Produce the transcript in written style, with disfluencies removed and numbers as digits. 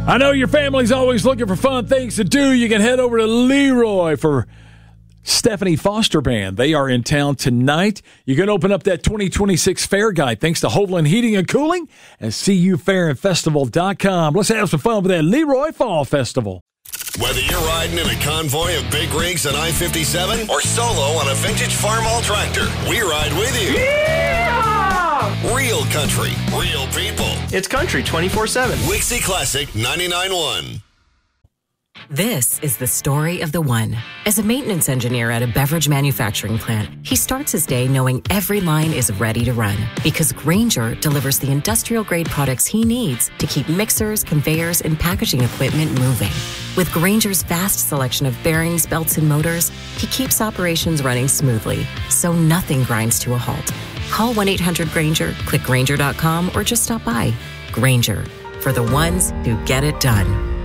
I know your family's always looking for fun things to do. You can head over to Leroy for Stephanie Foster Band. They are in town tonight. You can open up that 2026 fair guide thanks to Hovland Heating and Cooling and CUFairandFestival.com. Let's have some fun with that Leroy Fall Festival. Whether you're riding in a convoy of big rigs on I-57 or solo on a vintage Farmall tractor, we ride with you. Yeah! Real country, real people. It's country 24/7. Wixie Classic 99.1. This is the story of the one. As a maintenance engineer at a beverage manufacturing plant, he starts his day knowing every line is ready to run because Grainger delivers the industrial-grade products he needs to keep mixers, conveyors, and packaging equipment moving. With Grainger's vast selection of bearings, belts, and motors, he keeps operations running smoothly, so nothing grinds to a halt. Call 1-800-GRAINGER, click Grainger.com, or just stop by. Grainger, for the ones who get it done.